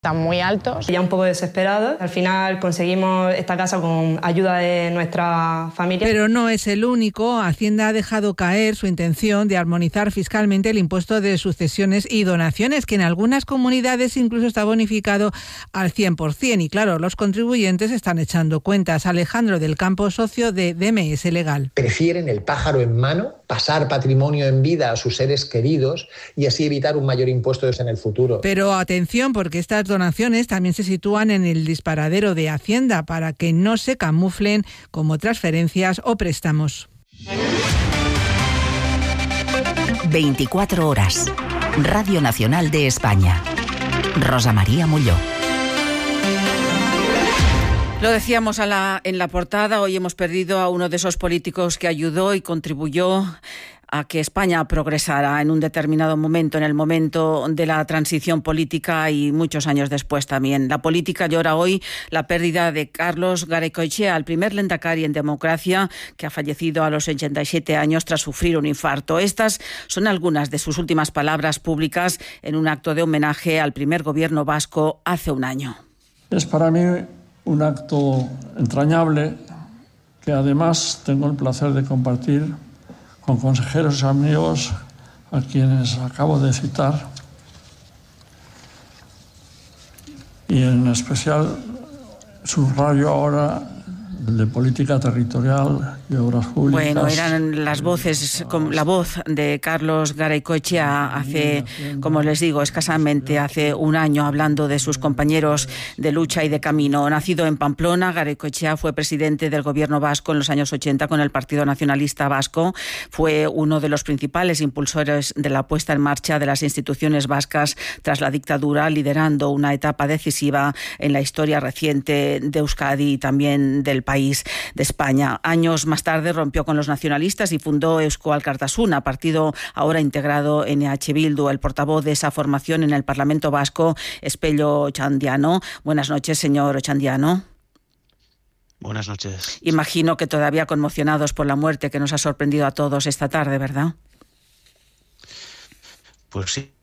Están muy altos. Ya un poco desesperados. Al final conseguimos esta casa con ayuda de nuestra familia. Pero no es el único. Hacienda ha dejado caer su intención de armonizar fiscalmente el impuesto de sucesiones y donaciones, que en algunas comunidades incluso está bonificado al 100%. Y claro, los contribuyentes están echando cuentas. Alejandro del Campo, socio de DMS Legal. Prefieren el pájaro en mano, pasar patrimonio en vida a sus seres queridos y así evitar un mayor impuesto en el futuro. Pero atención, porque estas donaciones también se sitúan en el disparadero de Hacienda para que no se camuflen como transferencias o préstamos. 24 horas. Radio Nacional de España. Rosa María Molló. Lo decíamos en la portada, hoy hemos perdido a uno de esos políticos que ayudó y contribuyó a que España progresara en un determinado momento, en el momento de la transición política y muchos años después también. La política llora hoy la pérdida de Carlos Garaikoetxea, el primer lehendakari en democracia que ha fallecido a los 87 años tras sufrir un infarto. Estas son algunas de sus últimas palabras públicas en un acto de homenaje al primer gobierno vasco hace un año. Es para mí un acto entrañable que además tengo el placer de compartir con consejeros y amigos a quienes acabo de citar y en especial subrayo ahora de política territorial y obras públicas. Bueno, eran las voces, la voz de Carlos Garaikoetxea hace, como les digo, escasamente hace un año, hablando de sus compañeros de lucha y de camino. Nacido en Pamplona, Garaikoetxea fue presidente del gobierno vasco en los años 80 con el Partido Nacionalista Vasco. Fue uno de los principales impulsores de la puesta en marcha de las instituciones vascas tras la dictadura, liderando una etapa decisiva en la historia reciente de Euskadi y también del país de España. Años más tarde rompió con los nacionalistas y fundó Eusko Alkartasuna, partido ahora integrado en EH Bildu. El portavoz de esa formación en el Parlamento Vasco es Pello Otxandiano. Buenas noches, señor Otxandiano. Buenas noches. Imagino que todavía conmocionados por la muerte que nos ha sorprendido a todos esta tarde, ¿verdad? Pues sí.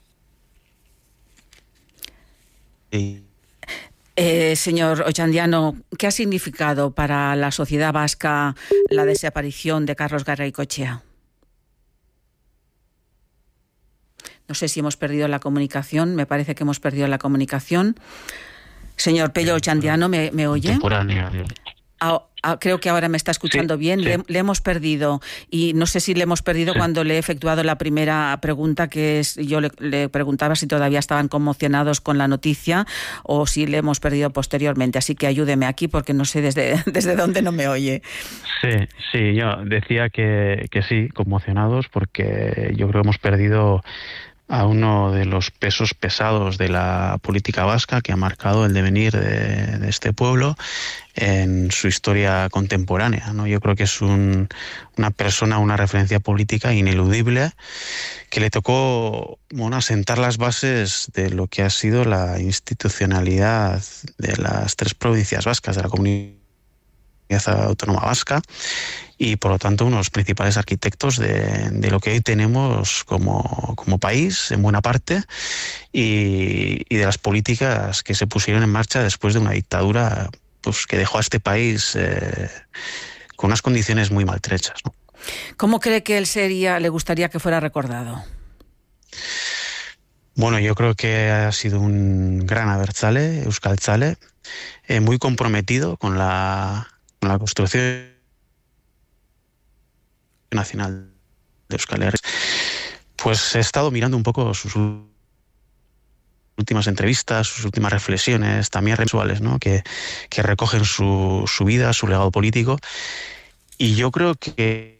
Señor Otxandiano, ¿qué ha significado para la sociedad vasca la desaparición de Carlos Garaikoetxea? No sé si hemos perdido la comunicación, me parece que hemos perdido la comunicación. Señor Pello Otxandiano, ¿me oye? Creo que ahora me está escuchando bien. Sí. Le hemos perdido y no sé si le hemos perdido cuando le he efectuado la primera pregunta, que es, yo le preguntaba si todavía estaban conmocionados con la noticia o si le hemos perdido posteriormente. Así que ayúdeme aquí porque no sé desde dónde no me oye. Sí, yo decía que sí, conmocionados, porque yo creo que hemos perdido a uno de los pesos pesados de la política vasca que ha marcado el devenir de este pueblo en su historia contemporánea, ¿no? Yo creo que es una persona, una referencia política ineludible que le tocó, asentar las bases de lo que ha sido la institucionalidad de las tres provincias vascas, de la Comunidad Autónoma Vasca, y por lo tanto uno de los principales arquitectos de lo que hoy tenemos como país en buena parte y de las políticas que se pusieron en marcha después de una dictadura que dejó a este país con unas condiciones muy maltrechas, ¿no? ¿Cómo cree que él le gustaría que fuera recordado? Bueno, yo creo que ha sido un gran abertzale, euskaltzale, muy comprometido con la construcción nacional de Euskal Herria. Pues he estado mirando un poco sus últimas entrevistas, sus últimas reflexiones, también visuales, ¿no? que recogen su vida, su legado político, y yo creo que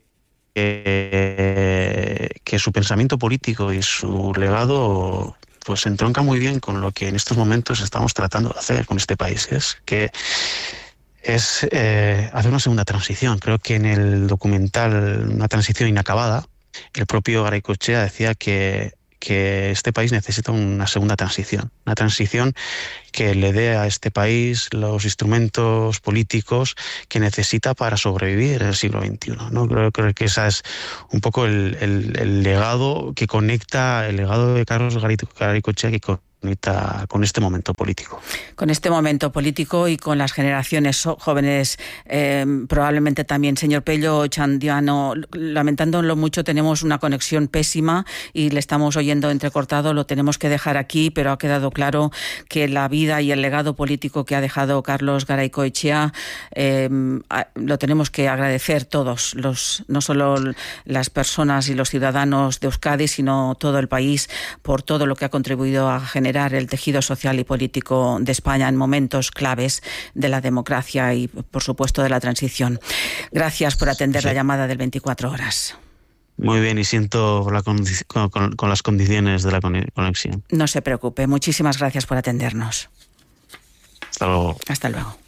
su pensamiento político y su legado pues entronca muy bien con lo que en estos momentos estamos tratando de hacer con este país, que es hacer una segunda transición. Creo que en el documental Una transición inacabada, el propio Garaikoetxea decía que este país necesita una segunda transición, una transición que le dé a este país los instrumentos políticos que necesita para sobrevivir en el siglo XXI, ¿no? Creo que ese es un poco el legado que conecta, el legado de Carlos Garaikoetxea que con este momento político. Con este momento político y con las generaciones jóvenes, probablemente también. Señor Pello Ochandiano, lamentándolo mucho, tenemos una conexión pésima y le estamos oyendo entrecortado, lo tenemos que dejar aquí, pero ha quedado claro que la vida y el legado político que ha dejado Carlos Garaikoetxea lo tenemos que agradecer todos, no solo las personas y los ciudadanos de Euskadi, sino todo el país, por todo lo que ha contribuido a generar el tejido social y político de España en momentos claves de la democracia y, por supuesto, de la transición. Gracias por atender la llamada del 24 horas. Muy bien, y siento con las condiciones de la conexión. No se preocupe. Muchísimas gracias por atendernos. Hasta luego. Hasta luego.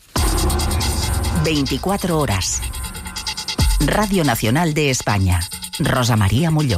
24 horas. Radio Nacional de España. Rosa María Molló.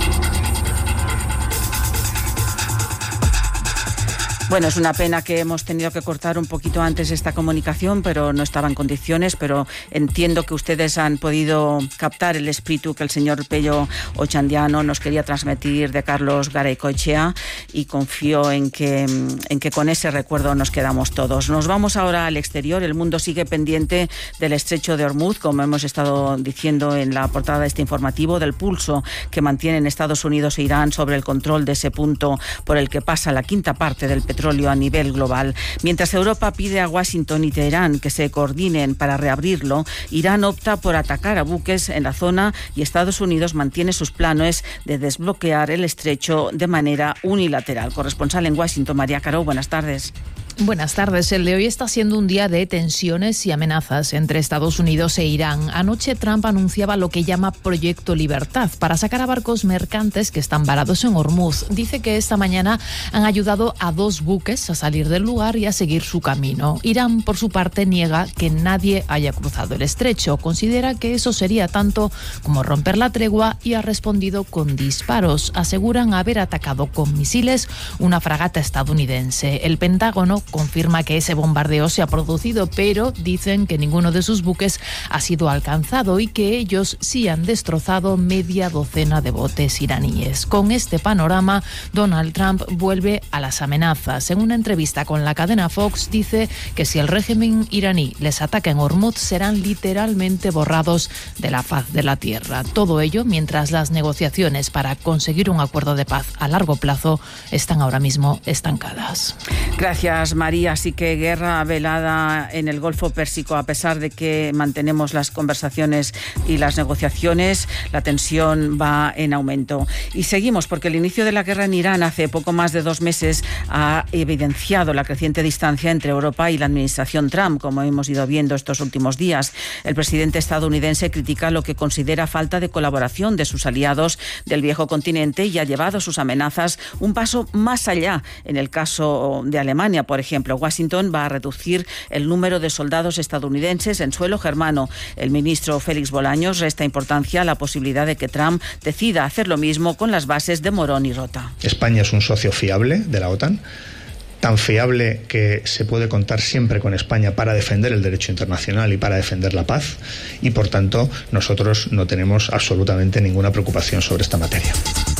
Bueno, es una pena que hemos tenido que cortar un poquito antes esta comunicación, pero no estaba en condiciones, pero entiendo que ustedes han podido captar el espíritu que el señor Pello Ochandiano nos quería transmitir de Carlos Garaikoetxea, y confío en que con ese recuerdo nos quedamos todos. Nos vamos ahora al exterior. El mundo sigue pendiente del estrecho de Hormuz, como hemos estado diciendo en la portada de este informativo, del pulso que mantienen Estados Unidos e Irán sobre el control de ese punto por el que pasa la quinta parte del petróleo a nivel global. Mientras Europa pide a Washington y Teherán que se coordinen para reabrirlo, Irán opta por atacar a buques en la zona y Estados Unidos mantiene sus planes de desbloquear el estrecho de manera unilateral. Corresponsal en Washington, María Caro, buenas tardes. Buenas tardes. El de hoy está siendo un día de tensiones y amenazas entre Estados Unidos e Irán. Anoche Trump anunciaba lo que llama Proyecto Libertad para sacar a barcos mercantes que están varados en Hormuz. Dice que esta mañana han ayudado a 2 buques a salir del lugar y a seguir su camino. Irán, por su parte, niega que nadie haya cruzado el estrecho. Considera que eso sería tanto como romper la tregua y ha respondido con disparos. Aseguran haber atacado con misiles una fragata estadounidense. El Pentágono confirma que ese bombardeo se ha producido, pero dicen que ninguno de sus buques ha sido alcanzado y que ellos sí han destrozado media docena de botes iraníes. Con este panorama, Donald Trump vuelve a las amenazas. En una entrevista con la cadena Fox dice que si el régimen iraní les ataca en Hormuz, serán literalmente borrados de la faz de la tierra. Todo ello mientras las negociaciones para conseguir un acuerdo de paz a largo plazo están ahora mismo estancadas. Gracias, María. Así que guerra velada en el Golfo Pérsico. A pesar de que mantenemos las conversaciones y las negociaciones, la tensión va en aumento. Y seguimos, porque el inicio de la guerra en Irán hace poco más de 2 meses ha evidenciado la creciente distancia entre Europa y la administración Trump, como hemos ido viendo estos últimos días. El presidente estadounidense critica lo que considera falta de colaboración de sus aliados del viejo continente y ha llevado sus amenazas un paso más allá. En el caso de Alemania, por ejemplo, Washington va a reducir el número de soldados estadounidenses en suelo germano. El ministro Félix Bolaños resta importancia a la posibilidad de que Trump decida hacer lo mismo con las bases de Morón y Rota. España es un socio fiable de la OTAN, tan fiable que se puede contar siempre con España para defender el derecho internacional y para defender la paz, y por tanto nosotros no tenemos absolutamente ninguna preocupación sobre esta materia.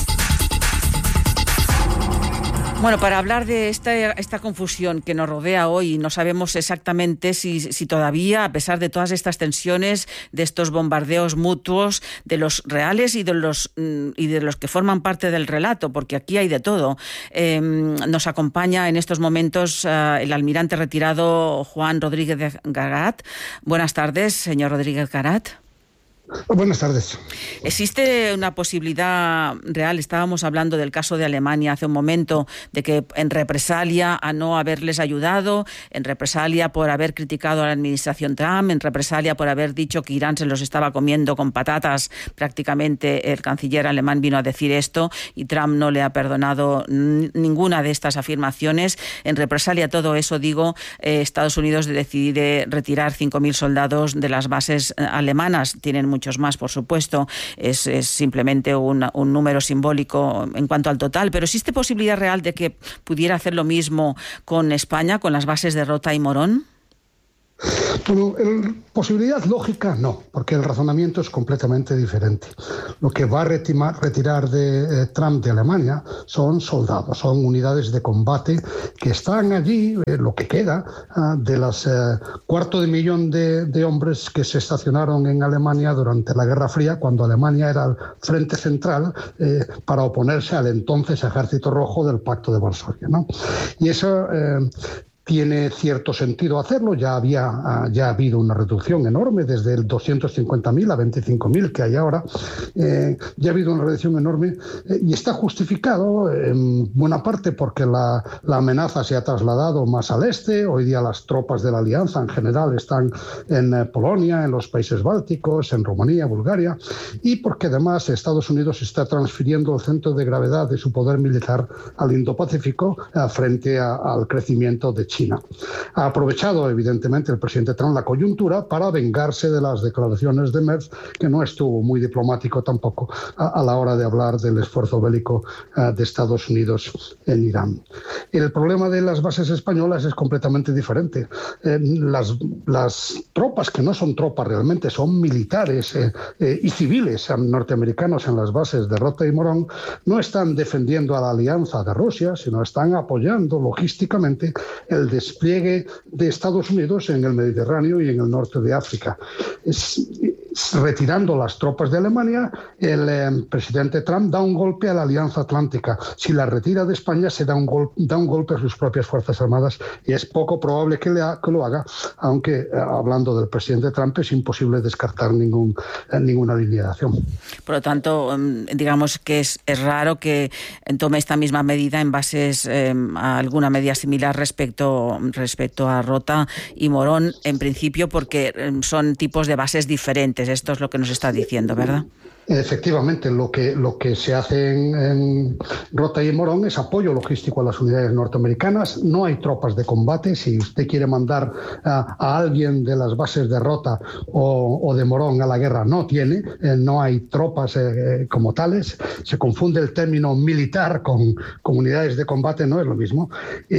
Bueno, para hablar de esta confusión que nos rodea hoy, no sabemos exactamente si todavía, a pesar de todas estas tensiones, de estos bombardeos mutuos, de los reales y de los que forman parte del relato, porque aquí hay de todo. Nos acompaña en estos momentos el almirante retirado Juan Rodríguez Garat. Buenas tardes, señor Rodríguez Garat. Buenas tardes. ¿Existe una posibilidad real? Estábamos hablando del caso de Alemania hace un momento, de que en represalia a no haberles ayudado, en represalia por haber criticado a la administración Trump, en represalia por haber dicho que Irán se los estaba comiendo con patatas, prácticamente el canciller alemán vino a decir esto y Trump no le ha perdonado ninguna de estas afirmaciones. En represalia a todo eso, Estados Unidos decide retirar 5.000 soldados de las bases alemanas. Tienen muchos más, por supuesto, es simplemente un número simbólico en cuanto al total, pero ¿existe posibilidad real de que pudiera hacer lo mismo con España, con las bases de Rota y Morón? Bueno, posibilidad lógica no, porque el razonamiento es completamente diferente. Lo que va a retirar de Trump de Alemania son soldados, son unidades de combate que están allí, lo que queda de las 250.000 de hombres que se estacionaron en Alemania durante la Guerra Fría, cuando Alemania era el frente central para oponerse al entonces Ejército Rojo del Pacto de Varsovia, ¿no? Y eso tiene cierto sentido hacerlo. Ya ha habido una reducción enorme desde el 250.000 a 25.000 que hay ahora. Ya ha habido una reducción enorme y está justificado en buena parte porque la amenaza se ha trasladado más al este. Hoy día las tropas de la Alianza en general están en Polonia, en los países bálticos, en Rumanía, Bulgaria, y porque además Estados Unidos está transfiriendo el centro de gravedad de su poder militar al Indo-Pacífico frente al crecimiento de China. Ha aprovechado, evidentemente, el presidente Trump la coyuntura para vengarse de las declaraciones de Merz, que no estuvo muy diplomático tampoco a la hora de hablar del esfuerzo bélico de Estados Unidos en Irán. El problema de las bases españolas es completamente diferente. Las tropas, que no son tropas realmente, son militares y civiles norteamericanos en las bases de Rota y Morón, no están defendiendo a la alianza de Rusia, sino están apoyando logísticamente el despliegue de Estados Unidos en el Mediterráneo y en el norte de África. Retirando las tropas de Alemania, el presidente Trump da un golpe a la Alianza Atlántica. Si la retira de España, se da un golpe a sus propias Fuerzas Armadas, y es poco probable que lo haga, aunque hablando del presidente Trump es imposible descartar ninguna alineación. Por lo tanto, digamos que es raro que tome esta misma medida en bases a alguna medida similar respecto a Rota y Morón, en principio porque son tipos de bases diferentes. Esto es lo que nos está diciendo, ¿verdad? Efectivamente, lo que se hace en Rota y Morón es apoyo logístico a las unidades norteamericanas. No hay tropas de combate. Si usted quiere mandar a alguien de las bases de Rota o de Morón a la guerra, no hay tropas como tales. Se confunde el término militar con unidades de combate, no es lo mismo,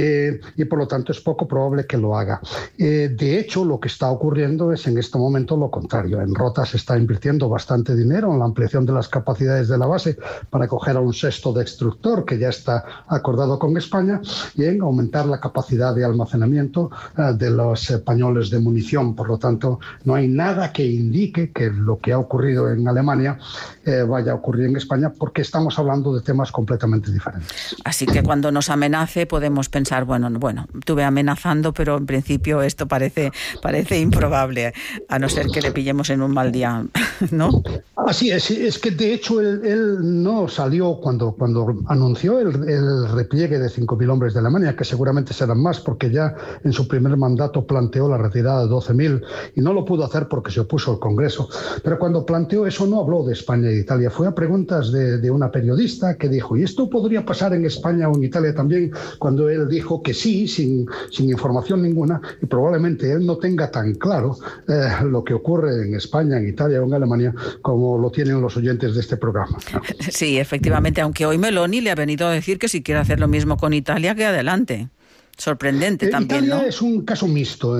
y por lo tanto es poco probable que lo haga. De hecho, lo que está ocurriendo es en este momento lo contrario. En Rota se está invirtiendo bastante dinero en la ampliación de las capacidades de la base para acoger a un sexto destructor que ya está acordado con España, y en aumentar la capacidad de almacenamiento de los pañoles de munición. Por lo tanto, no hay nada que indique que lo que ha ocurrido en Alemania vaya a ocurrir en España, porque estamos hablando de temas completamente diferentes. Así que cuando nos amenace podemos pensar, bueno, estuve amenazando, pero en principio esto parece improbable, a no ser que le pillemos en un mal día, ¿no? Así es que de hecho él no salió cuando anunció el repliegue de 5.000 hombres de Alemania, que seguramente serán más, porque ya en su primer mandato planteó la retirada de 12.000 y no lo pudo hacer porque se opuso al Congreso. Pero cuando planteó eso no habló de España y de Italia, fue a preguntas de una periodista que dijo, ¿y esto podría pasar en España o en Italia también? Cuando él dijo que sí, sin información ninguna, y probablemente él no tenga tan claro lo que ocurre en España, en Italia o en Alemania como lo tienen los oyentes de este programa, ¿no? Sí, efectivamente, aunque hoy Meloni le ha venido a decir que si quiere hacer lo mismo con Italia, que adelante. Sorprendente también, Italia, ¿no? Es un caso mixto,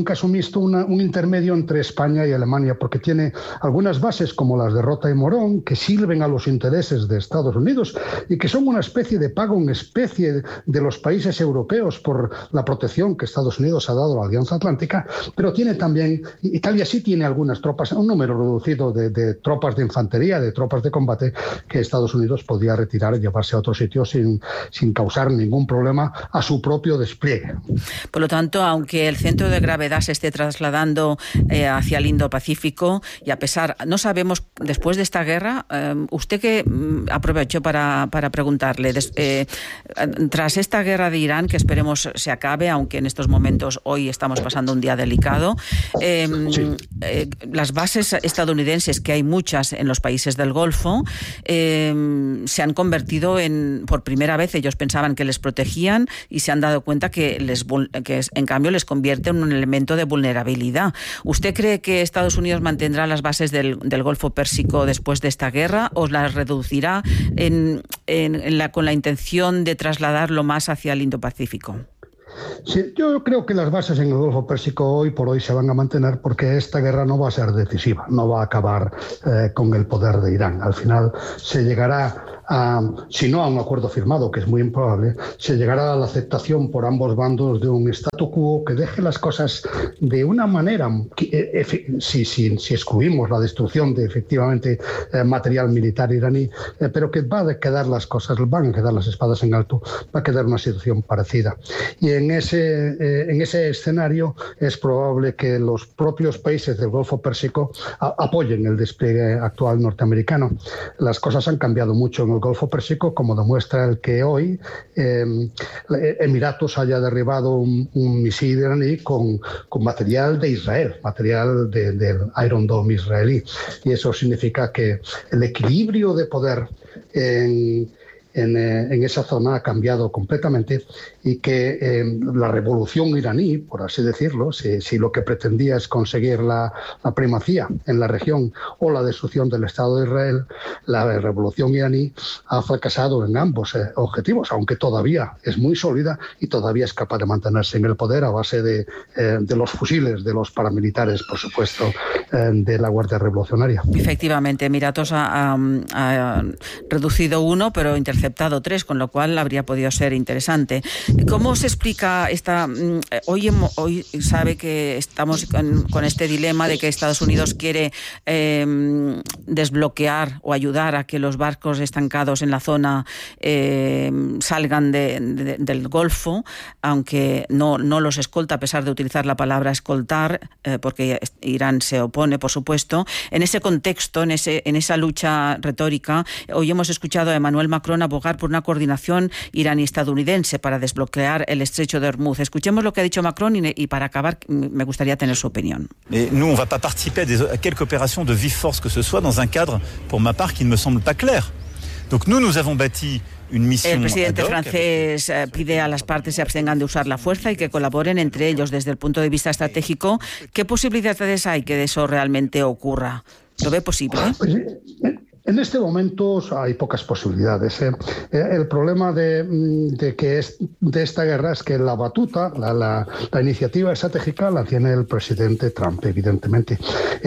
un intermedio entre España y Alemania, porque tiene algunas bases como las de Rota y Morón que sirven a los intereses de Estados Unidos y que son una especie de pago en especie de los países europeos por la protección que Estados Unidos ha dado a la Alianza Atlántica, pero tiene también, Italia sí tiene algunas tropas, un número reducido de tropas de infantería, de tropas de combate que Estados Unidos podía retirar y llevarse a otro sitio sin causar ningún problema a su propio despliegue. Por lo tanto, aunque el centro de gravedad se esté trasladando hacia el Indo-Pacífico, y a pesar, no sabemos, después de esta guerra, usted que aprovechó para preguntarle, tras esta guerra de Irán, que esperemos se acabe, aunque en estos momentos hoy estamos pasando un día delicado, las bases estadounidenses, que hay muchas en los países del Golfo, se han convertido por primera vez, ellos pensaban que les protegían y se han dado cuenta que en cambio les convierte en un elemento de vulnerabilidad. ¿Usted cree que Estados Unidos mantendrá las bases del Golfo Pérsico después de esta guerra o las reducirá con la intención de trasladarlo más hacia el Indo-Pacífico? Sí, yo creo que las bases en el Golfo Pérsico hoy por hoy se van a mantener porque esta guerra no va a ser decisiva, no va a acabar con el poder de Irán. Al final se llegará si no a un acuerdo firmado, que es muy improbable, se llegará a la aceptación por ambos bandos de un statu quo que deje las cosas de una manera, si excluimos la destrucción de efectivamente material militar iraní, pero que van a quedar las espadas en alto, va a quedar una situación parecida. Y en ese escenario es probable que los propios países del Golfo Pérsico apoyen el despliegue actual norteamericano. Las cosas han cambiado mucho en el Golfo Pérsico, como demuestra el que hoy Emiratos haya derribado un misil iraní con material de Israel, material del Iron Dome israelí. Y eso significa que el equilibrio de poder en esa zona ha cambiado completamente y que la revolución iraní, por así decirlo, si lo que pretendía es conseguir la primacía en la región o la destrucción del Estado de Israel, la revolución iraní ha fracasado en ambos objetivos, aunque todavía es muy sólida y todavía es capaz de mantenerse en el poder a base de los fusiles, de los paramilitares, por supuesto, de la Guardia Revolucionaria. Efectivamente, Emiratos ha reducido 1, pero interceptado 3, con lo cual habría podido ser interesante. ¿Cómo se explica esta? Hoy sabe que estamos con este dilema de que Estados Unidos quiere desbloquear o ayudar a que los barcos estancados en la zona salgan del Golfo, aunque no los escolta, a pesar de utilizar la palabra escoltar, porque Irán se opone, por supuesto. En ese contexto, en esa lucha retórica, hoy hemos escuchado a Emmanuel Macron abogar por una coordinación iraní-estadounidense para desbloquear el estrecho de Hormuz. Escuchemos lo que ha dicho Macron y para acabar me gustaría tener su opinión. Nous, on va pas participer a quelque opération de vive force que ce soit dans un cadre, pour ma part, qui ne me semble pas clair. Donc nous avons bâti une mission. El presidente francés pide a las partes se abstengan de usar la fuerza y que colaboren entre ellos desde el punto de vista estratégico. ¿Qué posibilidades hay que eso realmente ocurra? ¿Lo ve posible? En este momento hay pocas posibilidades. El problema de esta guerra es que la batuta, la iniciativa estratégica la tiene el presidente Trump, evidentemente.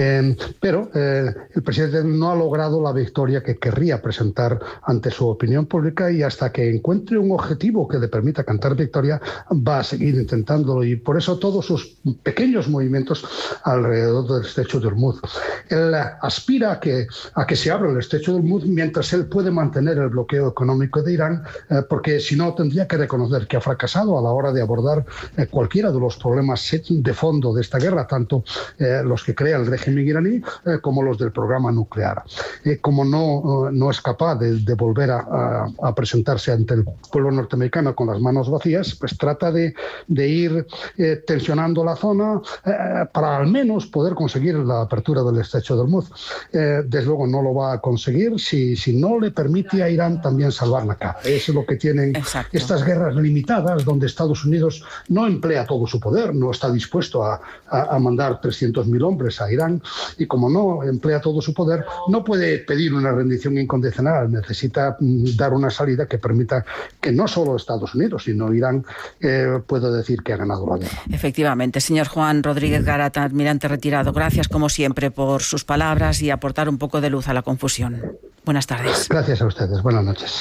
Pero el presidente no ha logrado la victoria que querría presentar ante su opinión pública y hasta que encuentre un objetivo que le permita cantar victoria va a seguir intentándolo y por eso todos sus pequeños movimientos alrededor del estrecho de Hormuz. Él aspira a que se abra el estrecho de Hormuz mientras él puede mantener el bloqueo económico de Irán, porque si no tendría que reconocer que ha fracasado a la hora de abordar cualquiera de los problemas de fondo de esta guerra, tanto los que crea el régimen iraní como los del programa nuclear. Como no es capaz de volver a presentarse ante el pueblo norteamericano con las manos vacías, pues trata de ir tensionando la zona para al menos poder conseguir la apertura del estrecho de Hormuz. Desde luego no lo va a conseguir si no le permite a Irán también salvar la cara. Eso es lo que tienen estas guerras limitadas, donde Estados Unidos no emplea todo su poder, no está dispuesto a mandar 300.000 hombres a Irán, y como no emplea todo su poder, no puede pedir una rendición incondicional, necesita dar una salida que permita que no solo Estados Unidos, sino Irán pueda decir que ha ganado la guerra. Efectivamente. Señor Juan Rodríguez Garat, almirante retirado, gracias como siempre por sus palabras y aportar un poco de luz a la confusión. Buenas tardes. Gracias a ustedes. Buenas noches.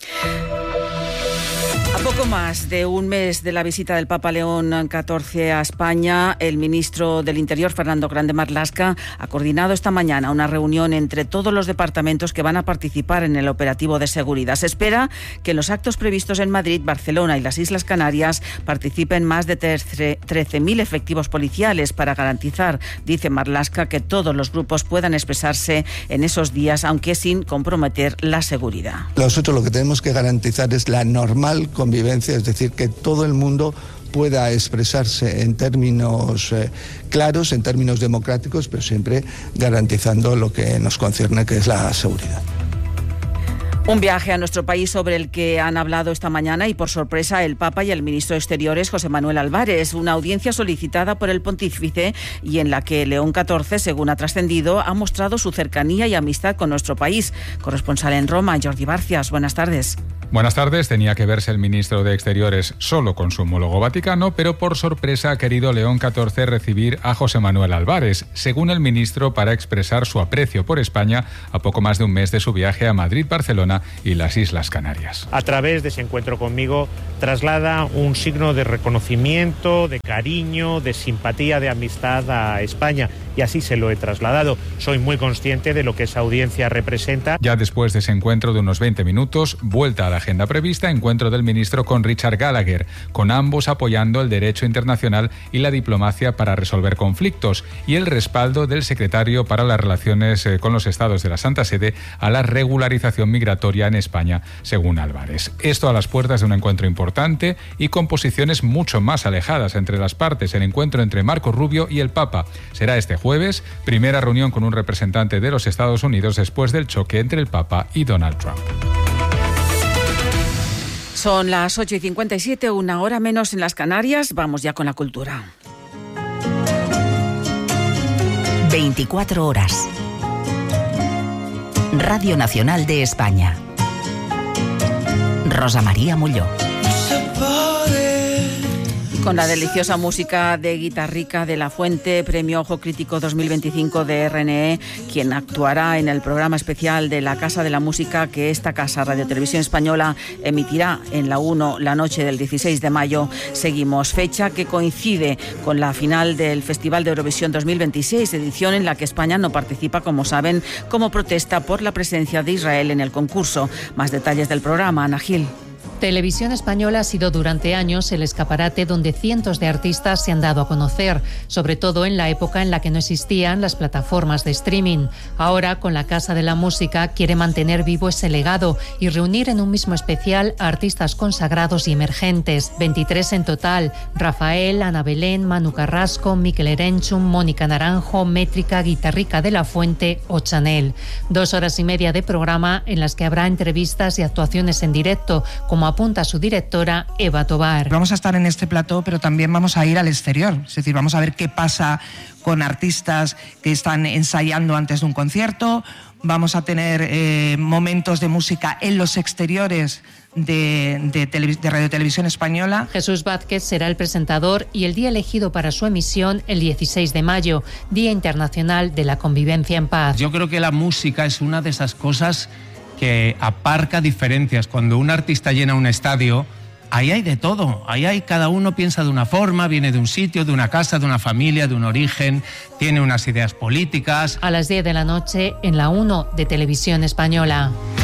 A poco más de un mes de la visita del Papa León XIV a España, el ministro del Interior, Fernando Grande Marlaska, ha coordinado esta mañana una reunión entre todos los departamentos que van a participar en el operativo de seguridad. Se espera que en los actos previstos en Madrid, Barcelona y las Islas Canarias participen más de 13.000 efectivos policiales para garantizar, dice Marlaska, que todos los grupos puedan expresarse en esos días, aunque sin comprometer la seguridad. Nosotros lo que tenemos que garantizar es la normal convivencia, es decir, que todo el mundo pueda expresarse en términos claros, en términos democráticos, pero siempre garantizando lo que nos concierne, que es la seguridad. Un viaje a nuestro país sobre el que han hablado esta mañana y por sorpresa el Papa y el ministro de Exteriores, José Manuel Álvarez. Una audiencia solicitada por el pontífice y en la que León XIV, según ha trascendido, ha mostrado su cercanía y amistad con nuestro país. Corresponsal en Roma, Jordi Barcias. Buenas tardes. Buenas tardes. Tenía que verse el ministro de Exteriores solo con su homólogo vaticano, pero por sorpresa ha querido León XIV recibir a José Manuel Álvarez, según el ministro, para expresar su aprecio por España a poco más de un mes de su viaje a Madrid, Barcelona y las Islas Canarias. A través de ese encuentro conmigo traslada un signo de reconocimiento, de cariño, de simpatía, de amistad a España, y así se lo he trasladado. Soy muy consciente de lo que esa audiencia representa. Ya después de ese encuentro de unos 20 minutos, vuelta a la agenda prevista, encuentro del ministro con Richard Gallagher, con ambos apoyando el derecho internacional y la diplomacia para resolver conflictos, y el respaldo del secretario para las relaciones con los estados de la Santa Sede a la regularización migratoria en España, según Álvarez. Esto a las puertas de un encuentro importante y con posiciones mucho más alejadas entre las partes. El encuentro entre Marco Rubio y el Papa será este jueves, primera reunión con un representante de los Estados Unidos después del choque entre el Papa y Donald Trump. Son las 8:57, una hora menos en las Canarias. Vamos ya con la cultura. 24 horas. Radio Nacional de España. Rosa María Mulló. Con la deliciosa música de Guitarrica de la Fuente, Premio Ojo Crítico 2025 de RNE, quien actuará en el programa especial de la Casa de la Música que esta casa, Radio Televisión Española, emitirá en la 1 la noche del 16 de mayo. Seguimos, fecha que coincide con la final del Festival de Eurovisión 2026, edición en la que España no participa, como saben, como protesta por la presencia de Israel en el concurso. Más detalles del programa, Ana Gil. Televisión Española ha sido durante años el escaparate donde cientos de artistas se han dado a conocer, sobre todo en la época en la que no existían las plataformas de streaming. Ahora, con la Casa de la Música, quiere mantener vivo ese legado y reunir en un mismo especial a artistas consagrados y emergentes, 23 en total: Rafael, Ana Belén, Manu Carrasco, Mikel Erenchun, Mónica Naranjo, Métrica, Guitarrica de la Fuente o Chanel. 2 horas y media de programa en las que habrá entrevistas y actuaciones en directo, como apunta su directora Eva Tobar. Vamos a estar en este plató, pero también vamos a ir al exterior. Es decir, vamos a ver qué pasa con artistas que están ensayando antes de un concierto. Vamos a tener momentos de música en los exteriores de Radio Televisión Española. Jesús Vázquez será el presentador y el día elegido para su emisión el 16 de mayo, Día Internacional de la Convivencia en Paz. Yo creo que la música es una de esas cosas que aparca diferencias. Cuando un artista llena un estadio, ahí hay de todo. Ahí hay, cada uno piensa de una forma, viene de un sitio, de una casa, de una familia, de un origen, tiene unas ideas políticas. A las 10 de la noche en la 1 de Televisión Española.